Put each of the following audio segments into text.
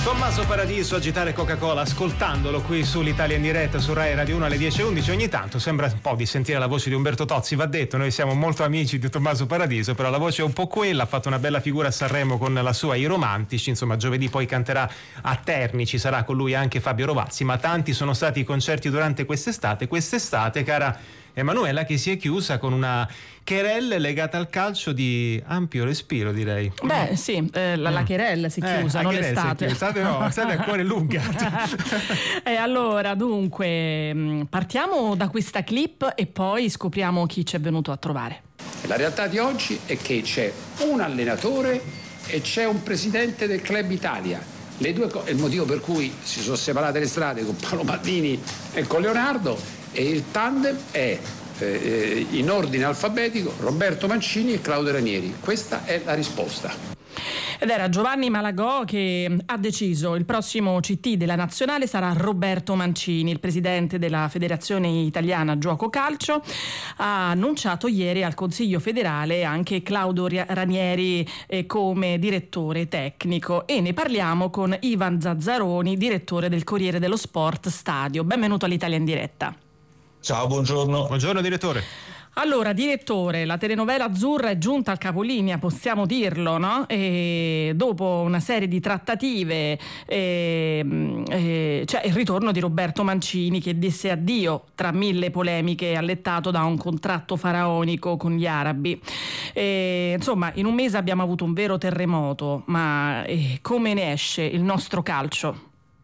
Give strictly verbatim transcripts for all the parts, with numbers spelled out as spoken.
Tommaso Paradiso, agitare Coca-Cola, ascoltandolo qui sull'Italia in diretta su Rai Radio uno alle dieci e undici. Ogni tanto sembra un po' di sentire la voce di Umberto Tozzi, va detto, noi siamo molto amici di Tommaso Paradiso, però la voce è un po' quella. Ha fatto una bella figura a Sanremo con la sua I Romantici, insomma giovedì poi canterà a Terni, ci sarà con lui anche Fabio Rovazzi, ma tanti sono stati i concerti durante quest'estate, quest'estate cara Emanuela, che si è chiusa con una querelle legata al calcio di ampio respiro, direi. Beh sì, eh, la, la querelle si è chiusa, eh, non l'estate. L'estate no, l'estate è ancora lunga. E allora, dunque, partiamo da questa clip e poi scopriamo chi ci è venuto a trovare. La realtà di oggi è che c'è un allenatore e c'è un presidente del Club Italia. Le due co- è il motivo per cui si sono separate le strade con Paolo Maldini e con Leonardo, e il tandem è eh, in ordine alfabetico Roberto Mancini e Claudio Ranieri. Questa è la risposta. Ed era Giovanni Malagò che ha deciso il prossimo C T della nazionale sarà Roberto Mancini. Il presidente della Federazione Italiana Giuoco Calcio ha annunciato ieri al Consiglio federale anche Claudio Ranieri eh, come direttore tecnico, e ne parliamo con Ivan Zazzaroni, direttore del Corriere dello Sport Stadio. Benvenuto all'Italia in diretta. Ciao, buongiorno. Buongiorno direttore. Allora, direttore, la telenovela azzurra è giunta al capolinea, possiamo dirlo, no? E dopo una serie di trattative, e, e, cioè il ritorno di Roberto Mancini, che disse addio tra mille polemiche, allettato da un contratto faraonico con gli arabi. E, insomma, in un mese abbiamo avuto un vero terremoto, ma eh, come ne esce il nostro calcio?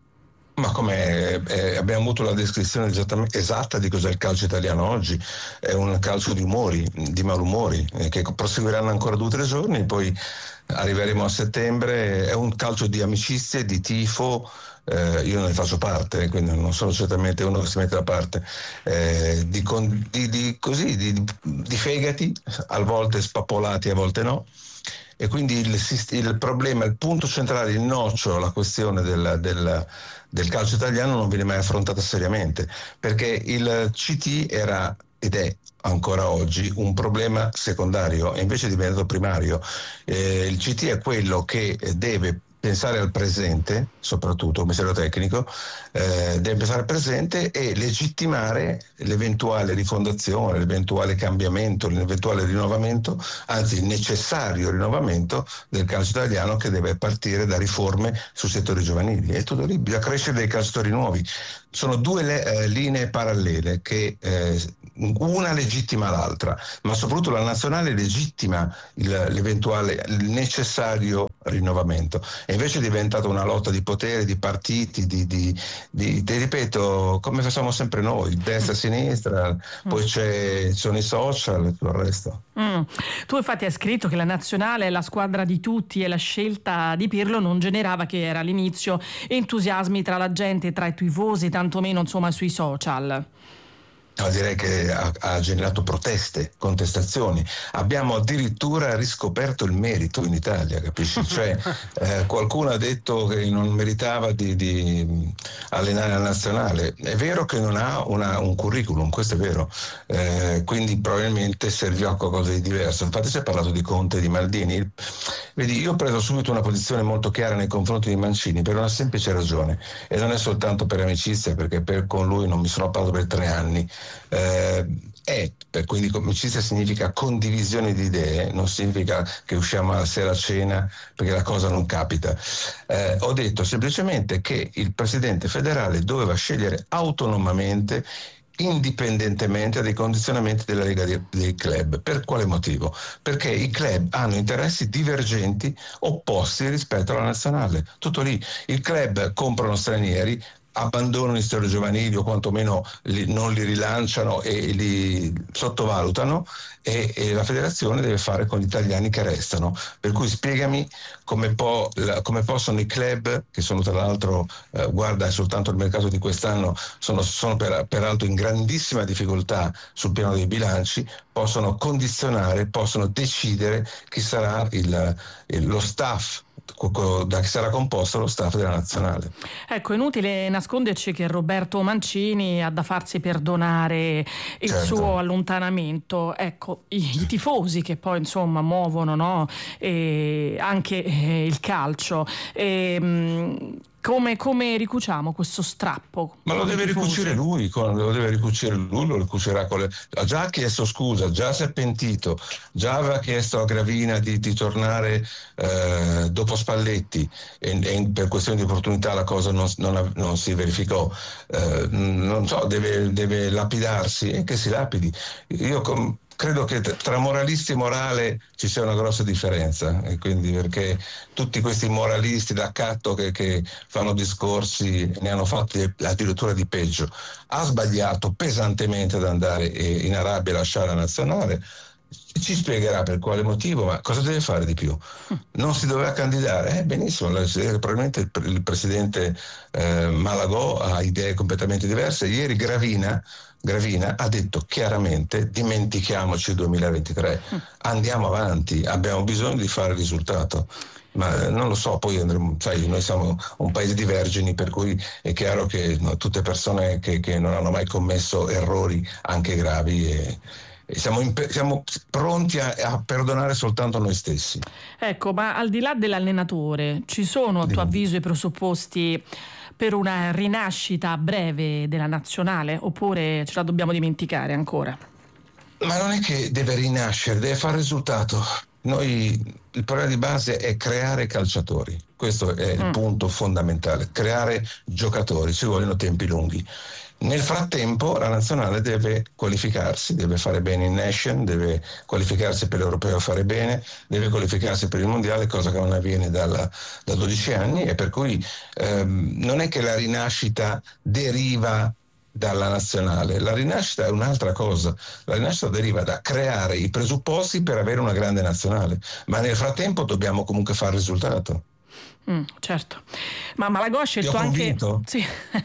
Ma come eh, abbiamo avuto la descrizione esatta di cos'è il calcio italiano oggi. È un calcio di umori, di malumori, eh, che proseguiranno ancora due o tre giorni, poi arriveremo a settembre. È un calcio di amicizie, di tifo. Eh, io non ne faccio parte, quindi non sono certamente uno che si mette da parte, eh, di, di, di, così, di, di fegati, a volte spappolati, a volte no. E quindi il, il problema, il punto centrale, il nocciolo, la questione del, del, del calcio italiano non viene mai affrontata seriamente, perché il C T era ed è ancora oggi un problema secondario e invece è diventato primario. Eh, il C T è quello che deve pensare al presente, soprattutto il mestiere tecnico, eh, deve pensare al presente e legittimare l'eventuale rifondazione, l'eventuale cambiamento, l'eventuale rinnovamento, anzi il necessario rinnovamento del calcio italiano, che deve partire da riforme sul settore giovanili. È tutto lì, bisogna crescere dei calciatori nuovi. Sono due le, eh, linee parallele che eh, una legittima l'altra, ma soprattutto la nazionale legittima il, l'eventuale, il necessario rinnovamento. E invece è diventata una lotta di potere, di partiti, di, di, di, di ripeto, come facciamo sempre noi, destra e sinistra, mm. poi c'è, ci sono i social e tutto il resto. Mm. Tu infatti hai scritto che la nazionale è la squadra di tutti e la scelta di Pirlo non generava, che era all'inizio, entusiasmi tra la gente, tra i tifosi, tantomeno insomma sui social. No, direi che ha, ha generato proteste, contestazioni. Abbiamo addirittura riscoperto il merito in Italia, capisci? Cioè eh, qualcuno ha detto che non meritava di, di allenare la nazionale. È vero che non ha una, un curriculum, questo è vero, eh, quindi probabilmente serviva a qualcosa di diverso. Infatti si è parlato di Conte e di Maldini. Vedi, io ho preso subito una posizione molto chiara nei confronti di Mancini per una semplice ragione, e non è soltanto per amicizia, perché per, con lui non mi sono parlato per tre anni. Eh, è, per, quindi amicizia significa condivisione di idee, non significa che usciamo la sera a cena, perché la cosa non capita. Eh, ho detto semplicemente che il presidente federale doveva scegliere autonomamente, indipendentemente dai condizionamenti della Lega dei club. Per quale motivo? Perché i club hanno interessi divergenti, opposti rispetto alla nazionale. Tutto lì. I club comprano stranieri, abbandonano i storie giovanili o quantomeno li, non li rilanciano e li sottovalutano, e, e la federazione deve fare con gli italiani che restano. Per cui spiegami come, po, la, come possono i club, che sono tra l'altro, eh, guarda, è soltanto il mercato di quest'anno, sono, sono per, peraltro in grandissima difficoltà sul piano dei bilanci, possono condizionare, possono decidere chi sarà il, il, lo staff, da chi sarà composto lo staff della nazionale. Ecco, è inutile nasconderci che Roberto Mancini ha da farsi perdonare il certo. suo allontanamento. Ecco, i, i tifosi che poi insomma muovono, no? E anche eh, il calcio. E, mh, come, come ricuciamo questo strappo? Ma lo deve ricucire lui, lo deve ricucire lui, lo ricucirà con le... ha già chiesto scusa, già si è pentito, già aveva chiesto a Gravina di, di tornare eh, dopo Spalletti e, e per questione di opportunità la cosa non, non, non si verificò. Eh, non so, deve, deve lapidarsi e che si lapidi. Io com- credo che tra moralisti e morale ci sia una grossa differenza, e quindi perché tutti questi moralisti d'accatto che, che fanno discorsi, ne hanno fatti addirittura di peggio. Ha sbagliato pesantemente ad andare in Arabia e lasciare la nazionale, ci spiegherà per quale motivo, ma cosa deve fare di più? Non si doveva candidare? Eh, benissimo, probabilmente il, il presidente eh, Malagò ha idee completamente diverse. Ieri Gravina Gravina ha detto chiaramente: dimentichiamoci il duemilaventitré, andiamo avanti, abbiamo bisogno di fare risultato. Ma non lo so, poi andremo, sai, noi siamo un paese di vergini, per cui è chiaro che no, tutte persone che, che non hanno mai commesso errori anche gravi e, e siamo, imp- siamo pronti a, a perdonare soltanto noi stessi. Ecco, ma al di là dell'allenatore, ci sono a tuo avviso i presupposti per una rinascita a breve della nazionale, oppure ce la dobbiamo dimenticare ancora? Ma non è che deve rinascere, deve fare risultato. Noi, il problema di base è creare calciatori, questo è il mm. punto fondamentale, creare giocatori, ci vogliono tempi lunghi. Nel frattempo la nazionale deve qualificarsi, deve fare bene in Nation, deve qualificarsi per l'Europeo, fare bene, deve qualificarsi per il Mondiale, cosa che non avviene dalla, da dodici anni, e per cui ehm, non è che la rinascita deriva dalla nazionale, la rinascita è un'altra cosa, la rinascita deriva da creare i presupposti per avere una grande nazionale, ma nel frattempo dobbiamo comunque fare risultato. Mm, certo, ma Malagò ha scelto anche sì.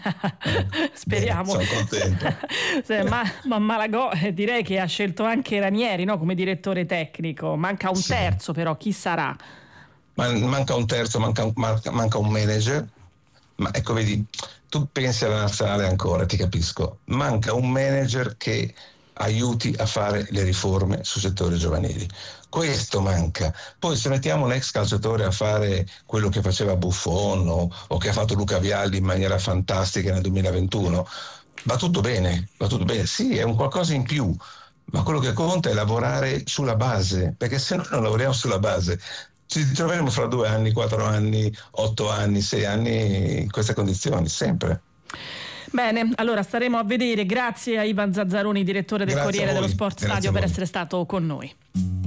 Speriamo. Bene, sono contento. ma, ma Malagò eh, direi che ha scelto anche Ranieri, no? Come direttore tecnico. Manca un sì. terzo, però chi sarà? Man- manca un terzo, manca un, manca, manca un manager. Ma ecco, vedi, tu pensi alla nazionale ancora, ti capisco. Manca un manager che aiuti a fare le riforme sul settore giovanili. Questo manca. Poi se mettiamo un ex calciatore a fare quello che faceva Buffon o, o che ha fatto Luca Vialli in maniera fantastica nel duemilaventuno, va tutto bene, va tutto bene. Sì, è un qualcosa in più, ma quello che conta è lavorare sulla base, perché se no non lavoriamo sulla base ci troveremo fra due anni, quattro anni, otto anni, sei anni in queste condizioni, sempre. Bene, allora staremo a vedere. Grazie a Ivan Zazzaroni, direttore del Grazie Corriere dello Sport Grazie Stadio, per essere stato con noi.